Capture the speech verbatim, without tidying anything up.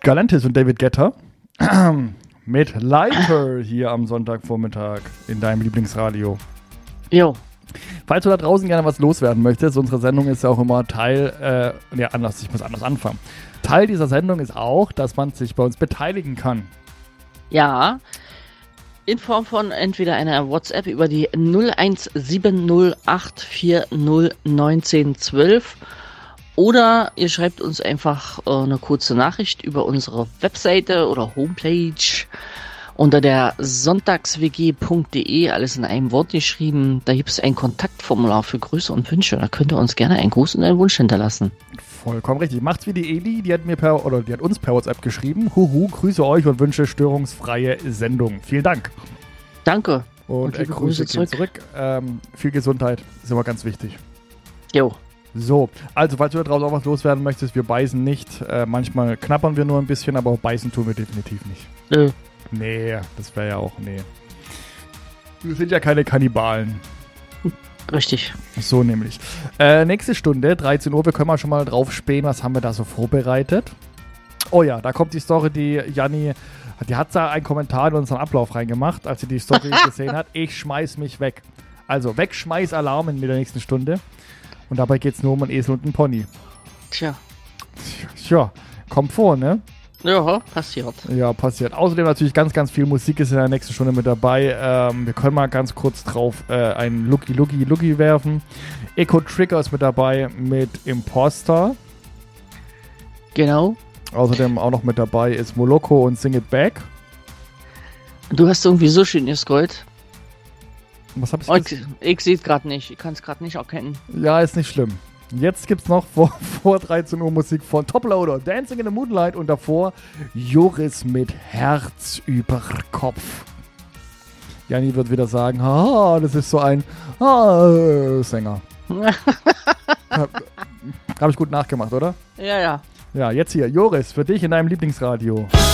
Galantis und David Guetta mit Lighter hier am Sonntagvormittag in deinem Lieblingsradio. Jo. Falls du da draußen gerne was loswerden möchtest, unsere Sendung ist ja auch immer Teil, äh, ja anders, ich muss anders anfangen. Teil dieser Sendung ist auch, dass man sich bei uns beteiligen kann. Ja, in Form von entweder einer WhatsApp über die null eins sieben null acht vier null eins neun ein zwei oder ihr schreibt uns einfach äh, eine kurze Nachricht über unsere Webseite oder Homepage unter der sonntagswg punkt de, alles in einem Wort geschrieben. Da gibt es ein Kontaktformular für Grüße und Wünsche. Da könnt ihr uns gerne einen Gruß und einen Wunsch hinterlassen. Vollkommen richtig. Macht's wie die Eli, die hat mir per oder die hat uns per WhatsApp geschrieben. Huhu, grüße euch und wünsche störungsfreie Sendung. Vielen Dank. Danke. Und, und äh, Grüße zurück. zurück. Ähm, viel Gesundheit ist immer ganz wichtig. Jo. So, also falls du da draußen auch was loswerden möchtest, wir beißen nicht. Äh, manchmal knabbern wir nur ein bisschen, aber beißen tun wir definitiv nicht. Nö. Nee, das wäre ja auch, nee. Wir sind ja keine Kannibalen. Richtig. So nämlich. Äh, nächste Stunde, dreizehn Uhr, wir können mal schon mal drauf spähen, was haben wir da so vorbereitet. Oh ja, da kommt die Story, die Janni, die hat da einen Kommentar in unseren Ablauf reingemacht, als sie die Story gesehen hat. Ich schmeiß mich weg. Also Wegschmeiß-Alarm in der nächsten Stunde. Und dabei geht es nur um einen Esel und einen Pony. Tja. Tja, kommt vor, ne? Ja, passiert. Ja, passiert. Außerdem natürlich ganz, ganz viel Musik ist in der nächsten Stunde mit dabei. Ähm, wir können mal ganz kurz drauf äh, einen Lucky Lucky Lucky werfen. Echo Trigger ist mit dabei mit Imposter. Genau. Außerdem auch noch mit dabei ist Moloko und Sing It Back. Du hast irgendwie so schön gescrollt. Was hab ich oh, ich, ich sehe es gerade nicht. Ich kann es gerade nicht erkennen. Ja, ist nicht schlimm. Jetzt gibt's noch vor, vor dreizehn Uhr Musik von Toploader, Dancing in the Moonlight und davor Joris mit Herz über Kopf. Janni wird wieder sagen, haha, das ist so ein ah, Sänger. Habe hab ich gut nachgemacht, oder? Ja, ja. Ja, jetzt hier, Joris, für dich in deinem Lieblingsradio.